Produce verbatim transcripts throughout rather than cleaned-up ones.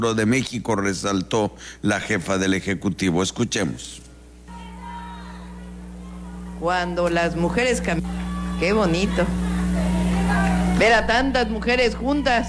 de México, resaltó la jefa del Ejecutivo. Escuchemos. Cuando las mujeres caminan, qué bonito ver a tantas mujeres juntas.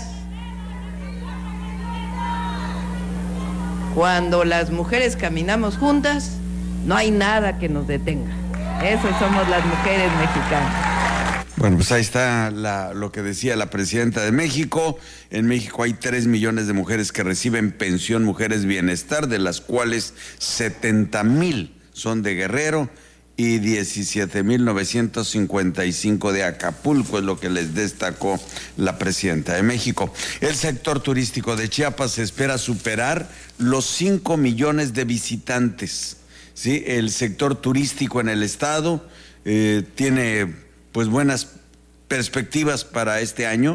Cuando las mujeres caminamos juntas, no hay nada que nos detenga. Eso somos las mujeres mexicanas. Bueno, pues ahí está la, lo que decía la presidenta de México. En México hay tres millones de mujeres que reciben pensión Mujeres Bienestar, de las cuales setenta mil son de Guerrero y diecisiete mil novecientos cincuenta y cinco de Acapulco, es lo que les destacó la presidenta de México. El sector turístico de Chiapas espera superar los cinco millones de visitantes. ¿Sí? El sector turístico en el estado eh, tiene pues buenas perspectivas para este año,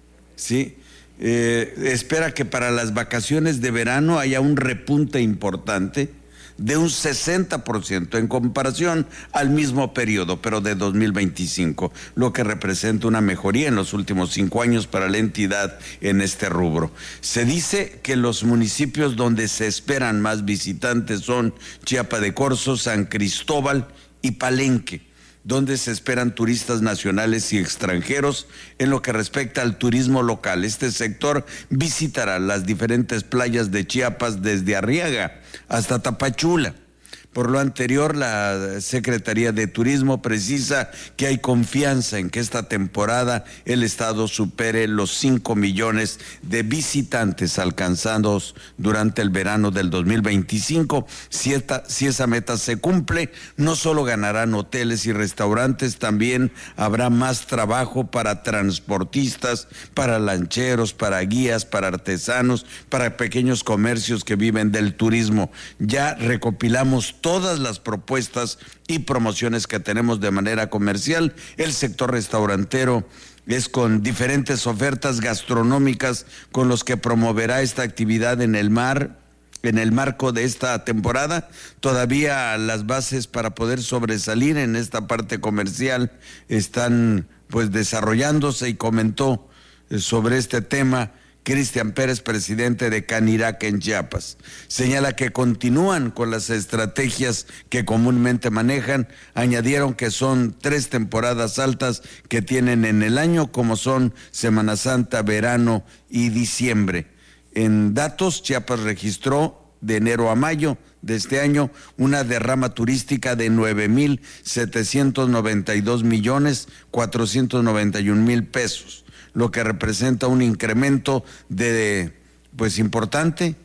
¿sí? Eh, espera que para las vacaciones de verano haya un repunte importante de un sesenta por ciento en comparación al mismo periodo, pero de dos mil veinticinco, lo que representa una mejoría en los últimos cinco años para la entidad en este rubro. Se dice que los municipios donde se esperan más visitantes son Chiapa de Corzo, San Cristóbal y Palenque, donde se esperan turistas nacionales y extranjeros. En lo que respecta al turismo local, este sector visitará las diferentes playas de Chiapas desde Arriaga hasta Tapachula. Por lo anterior, la Secretaría de Turismo precisa que hay confianza en que esta temporada el estado supere los cinco millones de visitantes alcanzados durante el verano del dos mil veinticinco. Si, esta, si esa meta se cumple, no solo ganarán hoteles y restaurantes, también habrá más trabajo para transportistas, para lancheros, para guías, para artesanos, para pequeños comercios que viven del turismo. Ya recopilamos todas las propuestas y promociones que tenemos de manera comercial. El sector restaurantero es con diferentes ofertas gastronómicas con los que promoverá esta actividad en el mar, en el marco de esta temporada. Todavía las bases para poder sobresalir en esta parte comercial están pues desarrollándose, y comentó sobre este tema Cristian Pérez, presidente de Canirac en Chiapas. Señala que continúan con las estrategias que comúnmente manejan. Añadieron que son tres temporadas altas que tienen en el año, como son Semana Santa, verano y diciembre. En datos, Chiapas registró de enero a mayo de este año una derrama turística de nueve mil setecientos noventa y dos millones cuatrocientos noventa y un mil pesos, lo que representa un incremento de, pues importante,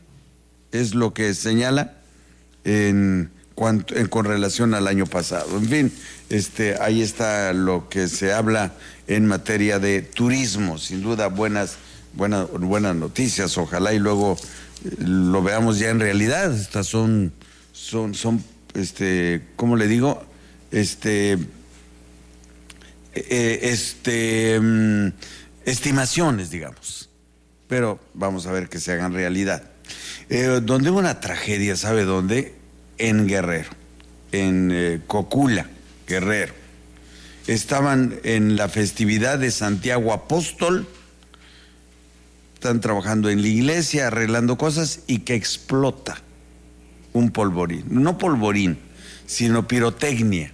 es lo que señala en cuanto, en, con relación al año pasado. En fin, este, ahí está lo que se habla en materia de turismo. Sin duda, buenas, buenas, buenas noticias. Ojalá y luego eh, lo veamos ya en realidad. Estas son, son, son, este, ¿cómo le digo? Este, eh, este. Um, estimaciones, digamos, pero vamos a ver que se hagan realidad. Eh, donde hubo una tragedia, ¿sabe dónde? En Guerrero, en eh, Cocula, Guerrero. Estaban en la festividad de Santiago Apóstol, están trabajando en la iglesia, arreglando cosas, y que explota un polvorín, no polvorín, sino pirotecnia.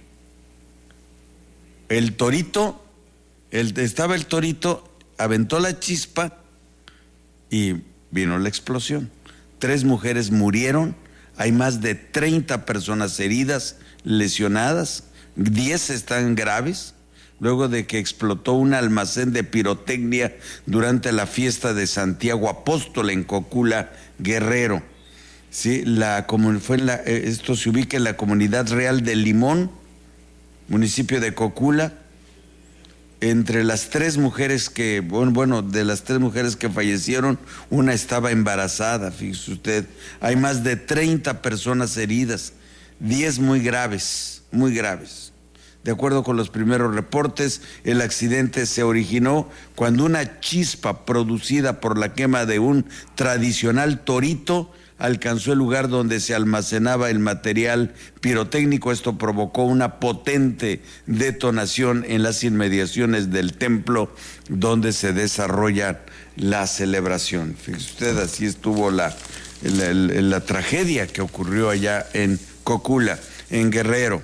El torito, el, estaba el torito, aventó la chispa y vino la explosión. Tres mujeres murieron, hay más de treinta personas heridas, lesionadas, diez están graves, luego de que explotó un almacén de pirotecnia durante la fiesta de Santiago Apóstol en Cocula, Guerrero. Sí, la, fue la, esto se ubica en la comunidad real de Limón, municipio de Cocula. Entre las tres mujeres que, bueno, bueno, de las tres mujeres que fallecieron, una estaba embarazada, fíjese usted. Hay más de treinta personas heridas, diez muy graves, muy graves. De acuerdo con los primeros reportes, el accidente se originó cuando una chispa producida por la quema de un tradicional torito alcanzó el lugar donde se almacenaba el material pirotécnico. Esto provocó una potente detonación en las inmediaciones del templo donde se desarrolla la celebración. Fíjese usted, así estuvo la, la, la, la tragedia que ocurrió allá en Cocula, en Guerrero.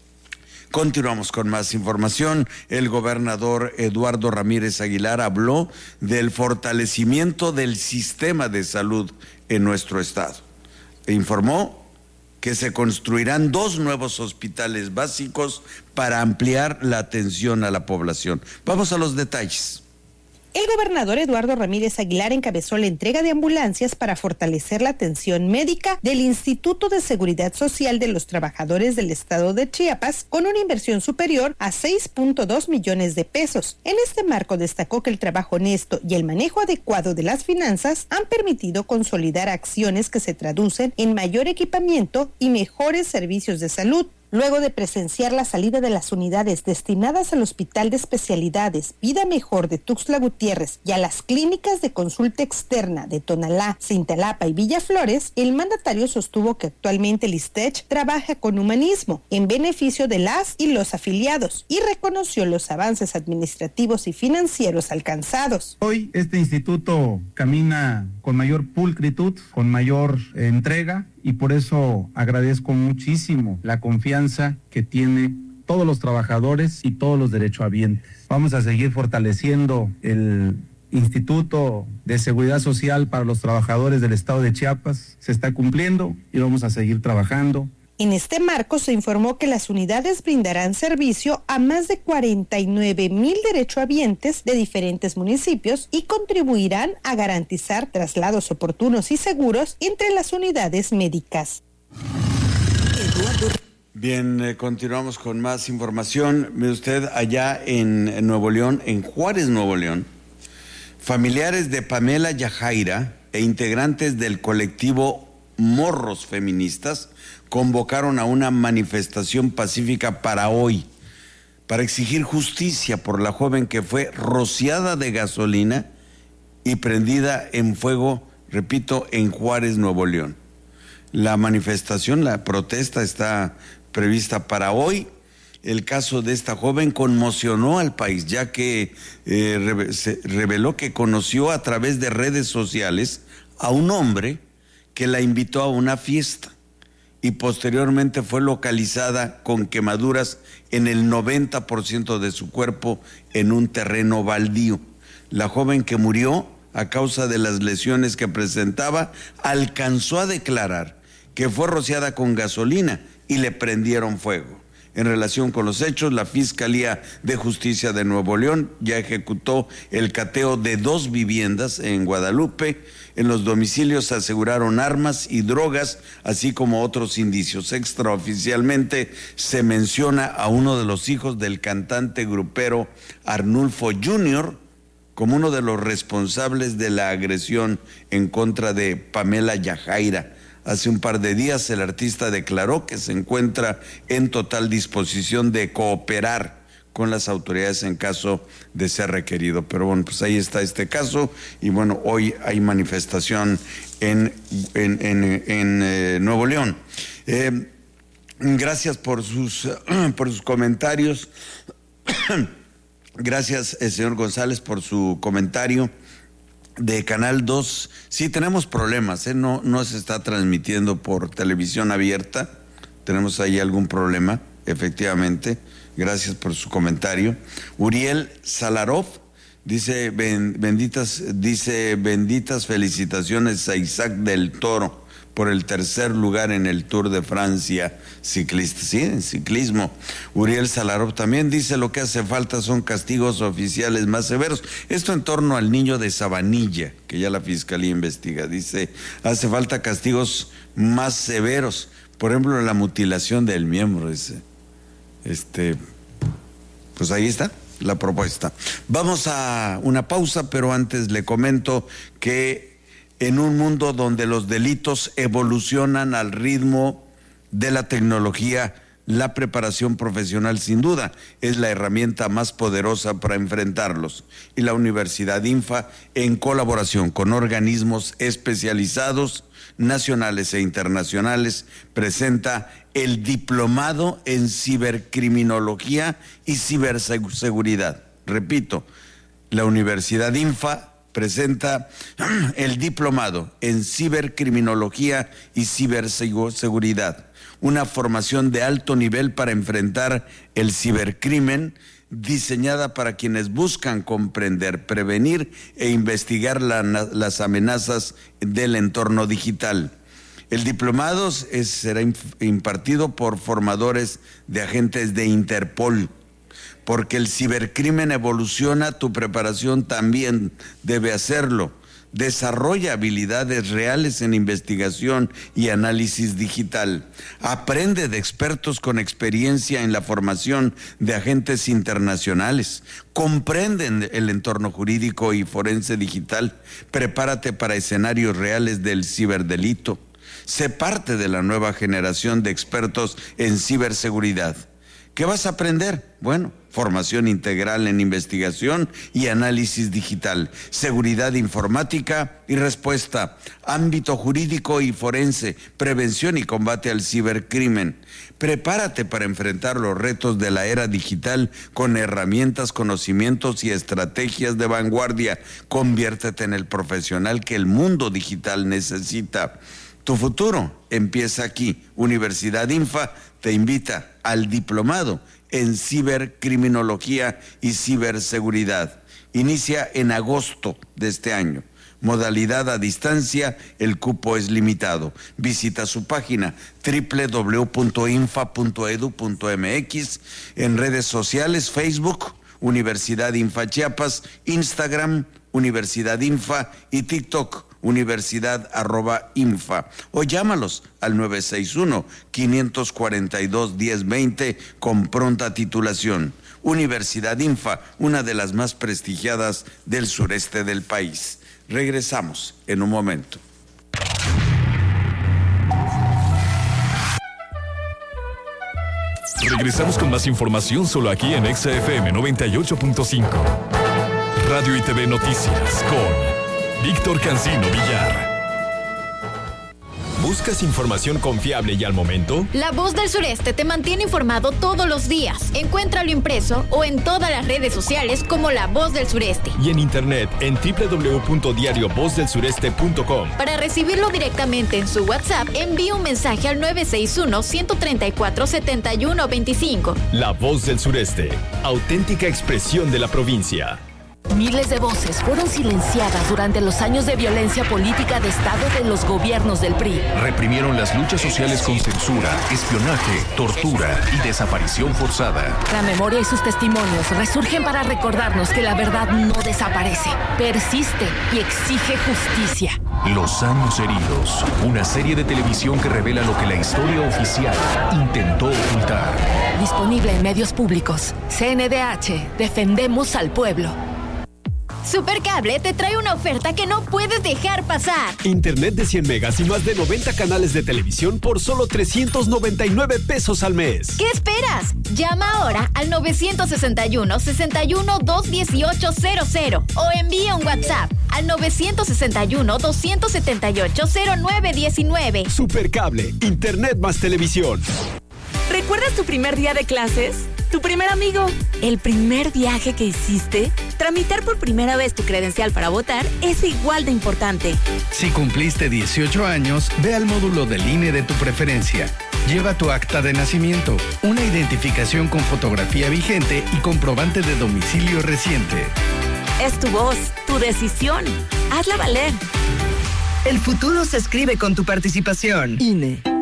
Continuamos con más información. El gobernador Eduardo Ramírez Aguilar habló del fortalecimiento del sistema de salud en nuestro estado. E informó que se construirán dos nuevos hospitales básicos para ampliar la atención a la población. Vamos a los detalles. El gobernador Eduardo Ramírez Aguilar encabezó la entrega de ambulancias para fortalecer la atención médica del Instituto de Seguridad Social de los Trabajadores del Estado de Chiapas, con una inversión superior a seis punto dos millones de pesos. En este marco destacó que el trabajo honesto y el manejo adecuado de las finanzas han permitido consolidar acciones que se traducen en mayor equipamiento y mejores servicios de salud. Luego de presenciar la salida de las unidades destinadas al Hospital de Especialidades Vida Mejor de Tuxtla Gutiérrez y a las clínicas de consulta externa de Tonalá, Cintalapa y Villaflores, el mandatario sostuvo que actualmente el ISTECH trabaja con humanismo en beneficio de las y los afiliados y reconoció los avances administrativos y financieros alcanzados. Hoy este instituto camina con mayor pulcritud, con mayor eh, entrega, y por eso agradezco muchísimo la confianza que tienen todos los trabajadores y todos los derechohabientes. Vamos a seguir fortaleciendo el Instituto de Seguridad Social para los Trabajadores del Estado de Chiapas. Se está cumpliendo y vamos a seguir trabajando. En este marco se informó que las unidades brindarán servicio a más de cuarenta y nueve mil derechohabientes de diferentes municipios y contribuirán a garantizar traslados oportunos y seguros entre las unidades médicas. Bien, eh, continuamos con más información. Mire usted, allá en, en Nuevo León, en Juárez, Nuevo León, familiares de Pamela Yajaira e integrantes del colectivo Morros Feministas convocaron a una manifestación pacífica para hoy, para exigir justicia por la joven que fue rociada de gasolina y prendida en fuego, repito, en Juárez, Nuevo León. La manifestación, la protesta está prevista para hoy. El caso de esta joven conmocionó al país, ya que eh, se reveló que conoció a través de redes sociales a un hombre que la invitó a una fiesta y posteriormente fue localizada con quemaduras en el noventa por ciento de su cuerpo en un terreno baldío. La joven, que murió a causa de las lesiones que presentaba, alcanzó a declarar que fue rociada con gasolina y le prendieron fuego. En relación con los hechos, la Fiscalía de Justicia de Nuevo León ya ejecutó el cateo de dos viviendas en Guadalupe. En los domicilios se aseguraron armas y drogas, así como otros indicios. Extraoficialmente se menciona a uno de los hijos del cantante grupero Arnulfo junior como uno de los responsables de la agresión en contra de Pamela Yajaira. Hace un par de días el artista declaró que se encuentra en total disposición de cooperar con las autoridades en caso de ser requerido. Pero bueno, pues ahí está este caso y bueno, hoy hay manifestación en, en, en, en eh, Nuevo León. Eh, gracias por sus, por sus comentarios. Gracias, eh, señor González, por su comentario. De Canal dos, sí tenemos problemas, ¿eh? no, no se está transmitiendo por televisión abierta, tenemos ahí algún problema, efectivamente. Gracias por su comentario. Uriel Salarov dice, benditas, dice, benditas felicitaciones a Isaac del Toro por el tercer lugar en el Tour de Francia ciclista, sí, en ciclismo. Uriel Salarov también dice, lo que hace falta son castigos oficiales más severos. Esto en torno al niño de Sabanilla, que ya la Fiscalía investiga. Dice, hace falta castigos más severos, por ejemplo, la mutilación del miembro. Dice, este, pues ahí está la propuesta. Vamos a una pausa, pero antes le comento que en un mundo donde los delitos evolucionan al ritmo de la tecnología, La preparación profesional, sin duda, es la herramienta más poderosa para enfrentarlos. Y la Universidad INFA, en colaboración con organismos especializados, nacionales e internacionales, presenta el Diplomado en Cibercriminología y Ciberseguridad. Repito, la Universidad INFA presenta el Diplomado en Cibercriminología y Ciberseguridad, una formación de alto nivel para enfrentar el cibercrimen, diseñada para quienes buscan comprender, prevenir e investigar la, las amenazas del entorno digital. El diplomado es, será impartido por formadores de agentes de Interpol. Porque el cibercrimen evoluciona, tu preparación también debe hacerlo. Desarrolla habilidades reales en investigación y análisis digital. Aprende de expertos con experiencia en la formación de agentes internacionales. Comprende el entorno jurídico y forense digital. Prepárate para escenarios reales del ciberdelito. Sé parte de la nueva generación de expertos en ciberseguridad. ¿Qué vas a aprender? Bueno, formación integral en investigación y análisis digital, seguridad informática y respuesta, ámbito jurídico y forense, prevención y combate al cibercrimen. Prepárate para enfrentar los retos de la era digital con herramientas, conocimientos y estrategias de vanguardia. Conviértete en el profesional que el mundo digital necesita. Tu futuro empieza aquí. Universidad INFA te invita al diplomado en cibercriminología y ciberseguridad. Inicia en agosto de este año. Modalidad a distancia, el cupo es limitado. Visita su página doble u doble u doble u punto infa punto edu punto eme equis, en redes sociales, Facebook, Universidad INFA Chiapas, Instagram, Universidad INFA y TikTok, universidad arroba infa, o llámalos al nueve seis uno, cinco cuatro dos, diez veinte con pronta titulación. Universidad INFA, una de las más prestigiadas del sureste del país. Regresamos en un momento. Regresamos con más información solo aquí en Exa F M noventa y ocho punto cinco. Radio y T V Noticias con Víctor Cancino Villar. ¿Buscas información confiable y al momento? La Voz del Sureste te mantiene informado todos los días. Encuéntralo impreso o en todas las redes sociales como La Voz del Sureste. Y en internet en doble u doble u doble u punto diario voz del sureste punto com. Para recibirlo directamente en su WhatsApp, envíe un mensaje al nueve seis uno, uno tres cuatro, siete uno dos cinco. La Voz del Sureste, auténtica expresión de la provincia. Miles de voces fueron silenciadas durante los años de violencia política de Estado de los gobiernos del P R I. Reprimieron las luchas sociales con censura, espionaje, tortura y desaparición forzada. La memoria y sus testimonios resurgen para recordarnos que la verdad no desaparece, persiste y exige justicia. Los años heridos, una serie de televisión que revela lo que la historia oficial intentó ocultar. Disponible en medios públicos. C N D H, defendemos al pueblo. Supercable te trae una oferta que no puedes dejar pasar. Internet de cien megas y más de noventa canales de televisión por solo trescientos noventa y nueve pesos al mes. ¿Qué esperas? Llama ahora al nueve seis uno, seis uno, dos uno ocho cero cero o envía un WhatsApp al nueve seis uno, dos siete ocho, cero nueve uno nueve. Supercable, Internet más televisión. ¿Recuerdas tu primer día de clases? ¿Tu primer amigo? ¿El primer viaje que hiciste? Tramitar por primera vez tu credencial para votar es igual de importante. Si cumpliste dieciocho años, ve al módulo del I N E de tu preferencia. Lleva tu acta de nacimiento, una identificación con fotografía vigente y comprobante de domicilio reciente. Es tu voz, tu decisión. Hazla valer. El futuro se escribe con tu participación. I N E.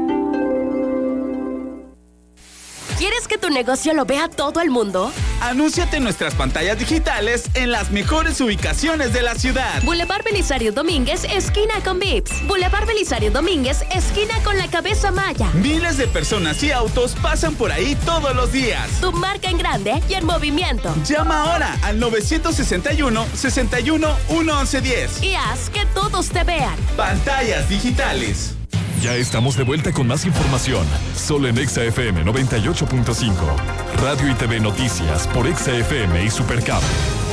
¿Quieres que tu negocio lo vea todo el mundo? Anúnciate en nuestras pantallas digitales en las mejores ubicaciones de la ciudad. Boulevard Belisario Domínguez, esquina con Vips. Boulevard Belisario Domínguez, esquina con la Cabeza Maya. Miles de personas y autos pasan por ahí todos los días. Tu marca en grande y en movimiento. Llama ahora al nueve seis uno, seis uno, uno once diez. Y haz que todos te vean. Pantallas digitales. Ya estamos de vuelta con más información, solo en Exa F M noventa y ocho punto cinco. Radio y T V Noticias por Exa F M y Supercable.